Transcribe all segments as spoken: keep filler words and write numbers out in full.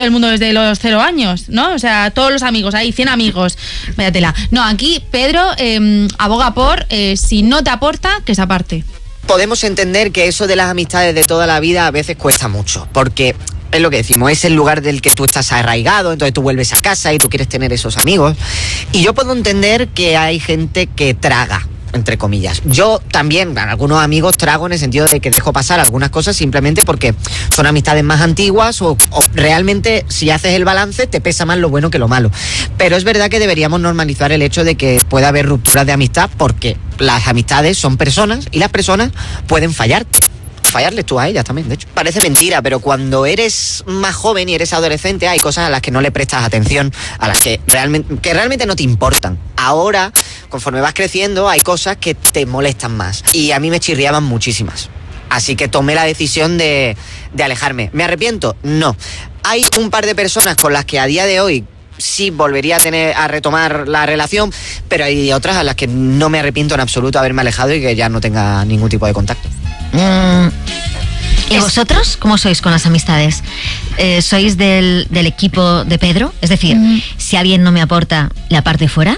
el mundo desde los cero años, ¿no? O sea, todos los amigos, hay cien amigos. Vaya tela. No, aquí Pedro eh, aboga por, eh, si no te aporta, que se aparte. Podemos entender que eso de las amistades de toda la vida a veces cuesta mucho, porque es lo que decimos, es el lugar del que tú estás arraigado, entonces tú vuelves a casa y tú quieres tener esos amigos. Y yo puedo entender que hay gente que traga, entre comillas. Yo también, algunos amigos trago en el sentido de que dejo pasar algunas cosas simplemente porque son amistades más antiguas o, o realmente si haces el balance te pesa más lo bueno que lo malo. Pero es verdad que deberíamos normalizar el hecho de que pueda haber rupturas de amistad porque las amistades son personas y las personas pueden fallarte. Fallarles tú a ellas también, de hecho. Parece mentira, pero cuando eres más joven y eres adolescente hay cosas a las que no le prestas atención, a las que realmente, que realmente no te importan. Ahora, conforme vas creciendo, hay cosas que te molestan más. Y a mí me chirriaban muchísimas. Así que tomé la decisión de, de alejarme. ¿Me arrepiento? No. Hay un par de personas con las que a día de hoy sí volvería a tener a retomar la relación, pero hay otras a las que no me arrepiento en absoluto de haberme alejado y que ya no tenga ningún tipo de contacto. Mm. ¿Y vosotros cómo sois con las amistades? Eh, ¿Sois del, del equipo de Pedro? Es decir, mm. si alguien no me aporta, ¿le aparte fuera?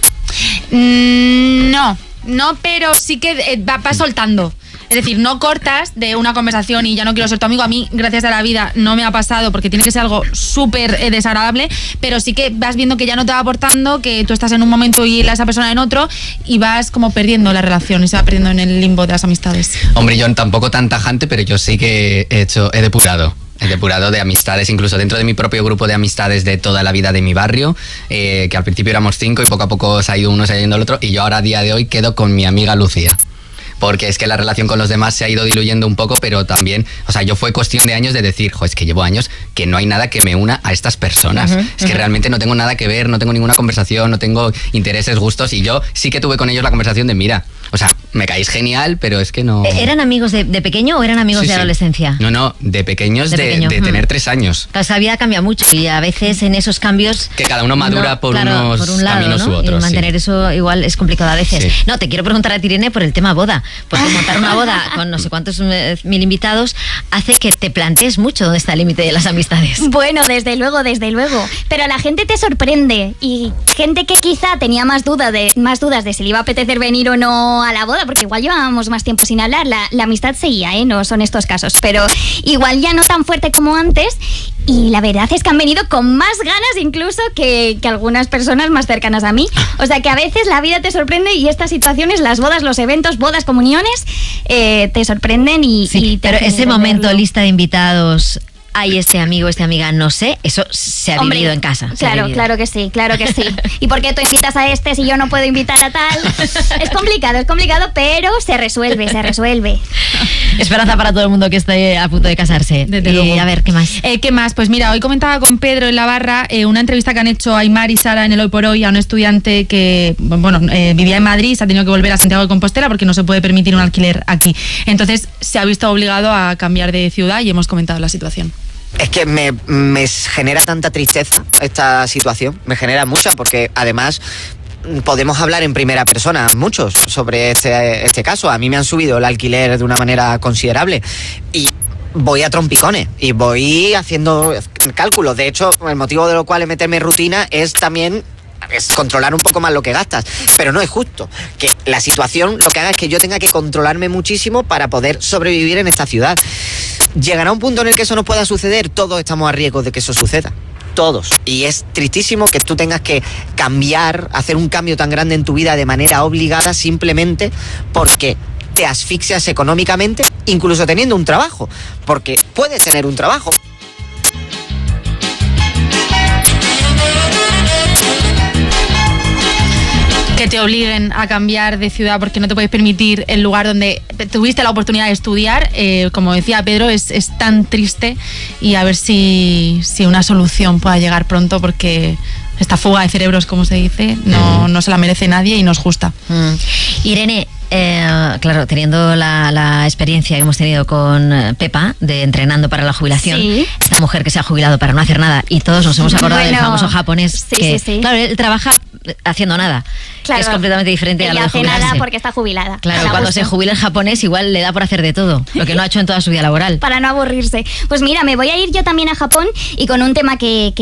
Mm, no, no, pero sí que eh, va, va soltando. Es decir, no cortas de una conversación y ya no quiero ser tu amigo. A mí, gracias a la vida, no me ha pasado porque tiene que ser algo súper eh, desagradable, pero sí que vas viendo que ya no te va aportando, que tú estás en un momento y esa persona en otro y vas como perdiendo la relación y se va perdiendo en el limbo de las amistades. Hombre, yo tampoco tan tajante, pero yo sí que he hecho, he depurado. He depurado de amistades, incluso dentro de mi propio grupo de amistades de toda la vida de mi barrio, eh, que al principio éramos cinco y poco a poco se ha ido uno, se ha ido el otro, y yo ahora a día de hoy quedo con mi amiga Lucía. Porque es que la relación con los demás se ha ido diluyendo un poco, pero también, o sea, yo fue cuestión de años de decir, jo, es que llevo años que no hay nada que me una a estas personas. Uh-huh, es que uh-huh. realmente no tengo nada que ver, no tengo ninguna conversación, no tengo intereses, gustos, y yo sí que tuve con ellos la conversación de, mira, o sea, me caéis genial, pero es que no... ¿Eran amigos de, de pequeño o eran amigos sí, de sí. adolescencia? No, no, de pequeños, de, de, pequeño. de tener tres años. La vida cambia mucho y a veces en esos cambios... Que cada uno madura no, por claro, unos por un lado, caminos ¿no? u otros. Y mantener sí. eso igual es complicado a veces. Sí. No, te quiero preguntar a ti, Irene, por el tema boda. Porque montar una boda con no sé cuántos mil invitados hace que te plantees mucho dónde está el límite de las amistades. Bueno, desde luego, desde luego. Pero la gente te sorprende y gente que quizá tenía más, duda de, más dudas de si le iba a apetecer venir o no a la boda, porque igual llevábamos más tiempo sin hablar, la, la amistad seguía, ¿eh? No son estos casos, pero igual ya no tan fuerte como antes. Y la verdad es que han venido con más ganas incluso que, que algunas personas más cercanas a mí. O sea que a veces la vida te sorprende y estas situaciones, las bodas, los eventos, bodas, comuniones, eh, te sorprenden y... Sí, y te pero ese momento, verlo. Lista de invitados... Hay este amigo, esta amiga, no sé, eso se ha Hombre, vivido en casa. Claro, claro que sí, claro que sí. ¿Y por qué tú invitas a este si yo no puedo invitar a tal? Es complicado, es complicado, pero se resuelve, se resuelve. Esperanza para todo el mundo que esté a punto de casarse. Desde luego. Eh, a ver, ¿qué más? Eh, ¿Qué más? Pues mira, hoy comentaba con Pedro en la barra eh, una entrevista que han hecho Aymar y Sara en el Hoy por Hoy a un estudiante que, bueno, eh, vivía en Madrid, se ha tenido que volver a Santiago de Compostela porque no se puede permitir un alquiler aquí. Entonces se ha visto obligado a cambiar de ciudad y hemos comentado la situación. Es que me, me genera tanta tristeza esta situación, me genera mucha, porque además podemos hablar en primera persona, muchos, sobre este, este caso. A mí me han subido el alquiler de una manera considerable y voy a trompicones y voy haciendo cálculos. De hecho, el motivo de lo cual es meterme en rutina es también... es controlar un poco más lo que gastas, pero no es justo que la situación lo que haga es que yo tenga que controlarme muchísimo para poder sobrevivir en esta ciudad. Llegará un punto en el que eso no pueda suceder, todos estamos a riesgo de que eso suceda, todos, y es tristísimo que tú tengas que cambiar, hacer un cambio tan grande en tu vida de manera obligada simplemente porque te asfixias económicamente, incluso teniendo un trabajo, porque puedes tener un trabajo. Que te obliguen a cambiar de ciudad porque no te puedes permitir el lugar donde tuviste la oportunidad de estudiar, eh, como decía Pedro, es, es tan triste, y a ver si, si una solución pueda llegar pronto, porque esta fuga de cerebros, como se dice, no, no se la merece nadie y no es justa. Mm. Irene, Eh, claro, teniendo la, la experiencia que hemos tenido con Pepa de Entrenando para la Jubilación, sí. Esta mujer que se ha jubilado para no hacer nada, y todos nos hemos acordado bueno, del famoso japonés sí, que, sí, sí. claro, él trabaja haciendo nada. Claro, es completamente diferente a lo de jubilarse. Hace nada porque está jubilada. Claro, cuando gusto. se jubila el japonés igual le da por hacer de todo, lo que no ha hecho en toda su vida laboral. Para no aburrirse. Pues mira, me voy a ir yo también a Japón y con un tema que... que